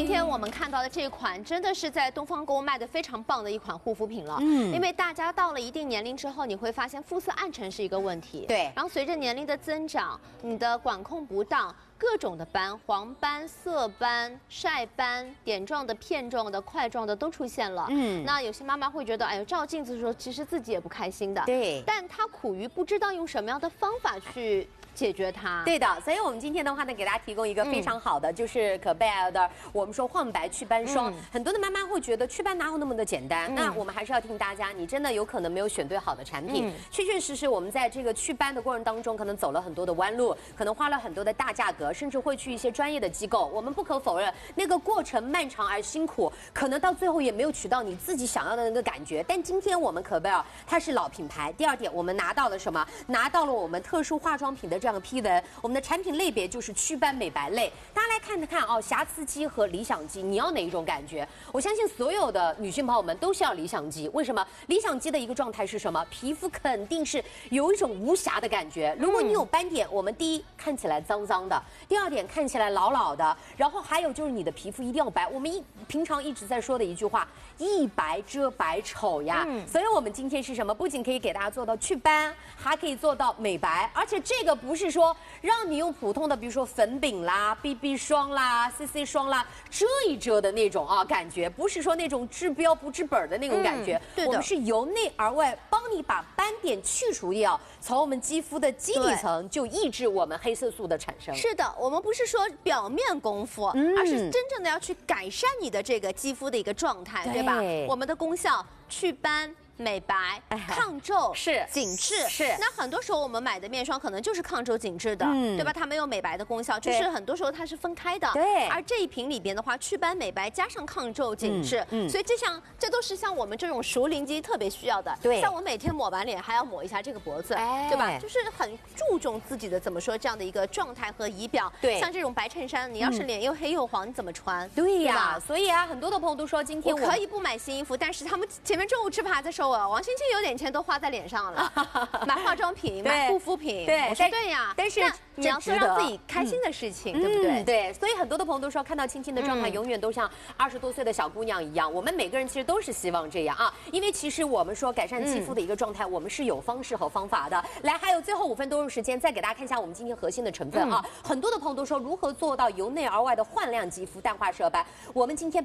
今天我们看到的这款真的是在东方购物卖的非常棒的一款护肤品了。因为大家到了一定年龄之后，你会发现肤色暗沉是一个问题。 对， 然后随着年龄的增长，你的管控不当。各种的斑、黄斑、色斑、晒斑、点状的、片状的、块状的都出现了。那有些妈妈会觉得，哎呦，照镜子的时候，其实自己也不开心的。 对， 但她苦于不知道用什么样的方法去解决它。 对的，所以我们今天的话呢，给大家提供一个非常好的，就是可贝尔的我们说焕白祛斑霜。很多的妈妈会觉得祛斑哪有那么的简单？那我们还是要提醒大家，你真的有可能没有选对好的产品。确确实实，我们在这个祛斑的过程当中，可能走了很多的弯路，可能花了很多的大价格，甚至会去一些专业的机构。我们不可否认，那个过程漫长而辛苦，可能到最后也没有取到你自己想要的那个感觉。但今天我们可贝尔它是老品牌。第二点，我们拿到了什么？拿到了我们特殊化妆品的这样的批文。我们的产品类别就是祛斑美白类。大家来看看哦，瑕疵肌和理想肌，你要哪一种感觉？我相信所有的女性朋友们都是要理想肌。为什么？理想肌的一个状态是什么？皮肤肯定是有一种无瑕的感觉。如果你有斑点，我们第一看起来脏脏的，第二点看起来老老的，然后还有就是你的皮肤一定要白。我们平常一直在说的一句话，一白遮百丑呀。所以我们今天是什么？不仅可以给大家做到祛斑，还可以做到美白，而且这个不是说让你用普通的，比如说粉饼啦、BB 霜啦、CC 霜啦遮一遮的那种啊感觉，不是说那种治标不治本的那种感觉。 对的， 我们是由内而外帮你把斑点去除掉，从我们肌肤的基底层就抑制我们黑色素的产生。 是的，我们不是说表面功夫，而是真正的要去改善你的这个肌肤的一个状态，对吧？我们的功效祛斑。美白、抗皱是紧致是， 那很多时候我们买的面霜可能就是抗皱紧致的，对吧？它没有美白的功效，就是很多时候它是分开的。 对， 而这一瓶里边的话，祛斑美白加上抗皱紧致，所以这都是像我们这种熟龄肌特别需要的。 对， 像我每天抹完脸还要抹一下这个脖子，对吧？就是很注重自己的怎么说这样的一个状态和仪表。 对， 像这种白衬衫，你要是脸又黑又黄，你怎么穿？ 对呀，所以啊，很多的朋友都说今天我可以不买新衣服，但是他们前面中午吃饭还在说我王欣欣有点钱都花在脸上了，买化妆品、买护肤品。 对， 我说对呀， 但是你要做让自己开心的事情，对不对？ 对，所以很多的朋友都说，看到青青的状态永远都像20多岁的小姑娘一样。我们每个人其实都是希望这样啊，因为其实我们说改善肌肤的一个状态，我们是有方式和方法的。来，还有最后5分多钟时间，再给大家看一下我们今天核心的成分啊。很多的朋友都说，如何做到由内而外的焕亮肌肤、淡化色斑？我们今天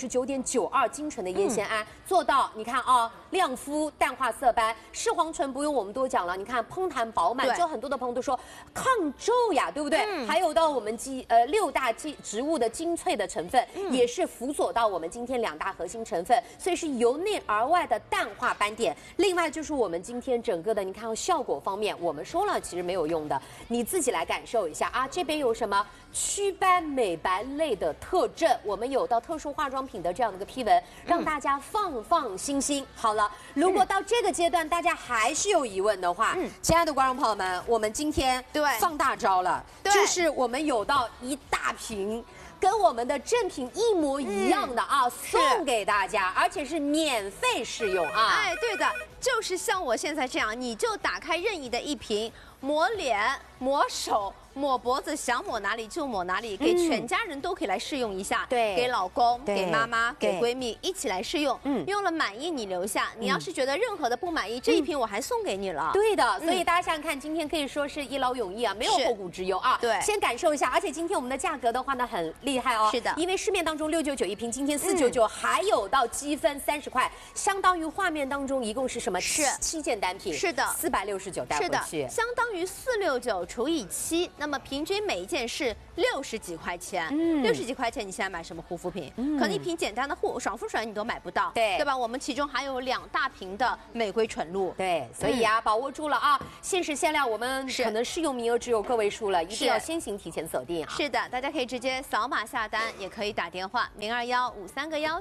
99.92%精纯的烟酰胺做到，你看啊，亮肤、淡化色斑，视黄醇不用我们多讲了，你看蓬弹饱满，就很多的朋友都说抗皱呀，对不对？还有到我们6大植物的精粹的成分，也是辅佐到我们今天2大核心成分，所以是由内而外的淡化斑点。另外就是我们今天整个的，你看效果方面，我们说了其实没有用的，你自己来感受一下啊。这边有什么祛斑美白类的特征？我们有到特殊化妆品的这样的一个批文，让大家放心。好了，如果到这个阶段大家还是有疑问的话，亲爱的观众朋友们，我们今天放大招了，就是我们有到1大瓶。跟我们的正品一模一样的啊，送给大家，而且是免费试用啊！ 哎，对的，就是像我现在这样，你就打开任意的一瓶，抹脸、抹手、抹脖子，想抹哪里就抹哪里，给全家人都可以来试用一下。 对， 给老公、给妈妈、给闺蜜一起来试用。用了满意你留下，你要是觉得任何的不满意，这一瓶我还送给你了。 对的，所以大家想想看，今天可以说是一劳永逸啊，没有后顾之忧啊。 对， 先感受一下，而且今天我们的价格的话呢，很厉害哦。 是的， 因为市面当中699一瓶，今天499，还有到积分30块，相当于画面当中一共是什么？7件单品。 是的 ，469带回去。 是的，相当于469除以7，那么平均每一件是60几块钱。60几块钱，你现在买什么护肤品？可能一瓶简单的爽肤水你都买不到，对吧？我们其中还有2大瓶的玫瑰纯露。 对，所以啊，把握住了啊！限时限量，我们可能试用名额只有个位数了，一定要先行提前锁定啊。 是的，大家可以直接扫码下单，也可以打电话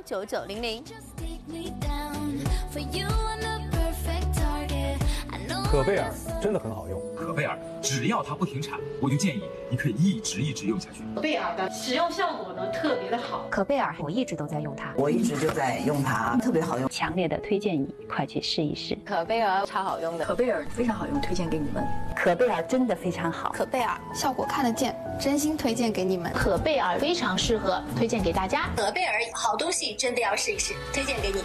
02153919900。 可贝尔真的很好用。 可贝尔只要它不停产，我就建议你可以一直用下去。 可贝尔的使用效果呢特别的好。 可贝尔我一直都在用它， 我一直就在用它，特别好用， 强烈的推荐你快去试一试。 可贝尔超好用的， 可贝尔非常好用，推荐给你们。 可贝尔真的非常好， 可贝尔效果看得见，真心推荐给你们。 可贝尔非常适合，推荐给大家。 可贝尔好东西真的要试一试，推荐给你。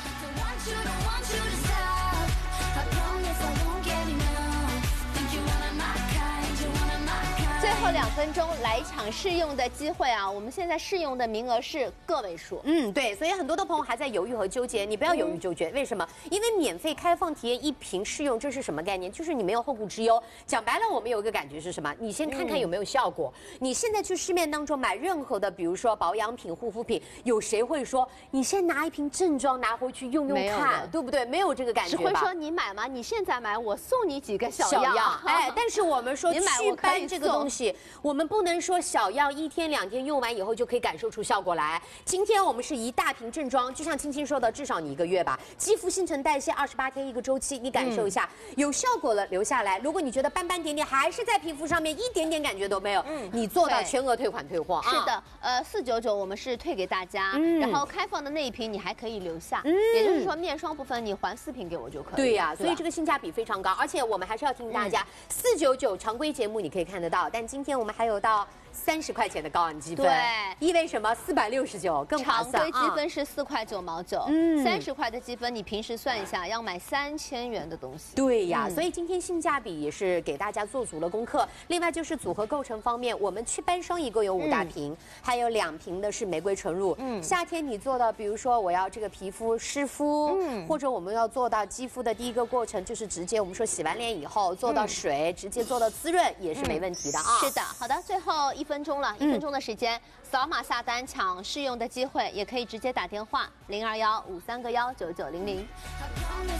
最后2分钟来一场试用的机会啊！我们现在试用的名额是个位数。 对，所以很多的朋友还在犹豫和纠结，你不要犹豫纠结，为什么？因为免费开放体验1瓶试用，这是什么概念？就是你没有后顾之忧。讲白了，我们有一个感觉是什么？你先看看有没有效果。你现在去市面当中买任何的，比如说保养品、护肤品，有谁会说你先拿一瓶正装拿回去用用看，对不对？没有这个感觉吧？ 只会说你买吗？你现在买，我送你几个小样。 哎，但是我们说祛斑这个东西，我们不能说小样1天2天用完以后就可以感受出效果来。今天我们是一大瓶正装，就像青青说的，至少你1个月吧，肌肤新陈代谢28天1个周期，你感受一下，有效果了留下来。如果你觉得斑斑点点还是在皮肤上面一点点感觉都没有，你做到全额退款退货。 是的，499我们是退给大家，然后开放的那1瓶你还可以留下，也就是说面霜部分你还4瓶给我就可以。 对呀，所以这个性价比非常高，而且我们还是要提醒大家，499常规节目你可以看得到，但今天我们还有到30块钱的高昂积分， 对， 意味什么？469更划算。 常规积分是4块9毛9，30块的积分你平时算一下，要买3000元的东西。 对呀，所以今天性价比也是给大家做足了功课。另外就是组合构成方面，我们祛斑霜一共有5大瓶，还有2瓶的是玫瑰纯露。夏天你做的，比如说我要这个皮肤湿敷，或者我们要做到肌肤的第一个过程就是直接我们说洗完脸以后做到水，直接做到滋润也是没问题的啊。 是的，好的，最后1分钟了，1分钟的时间，扫码下单抢试用的机会，也可以直接打电话0215319900。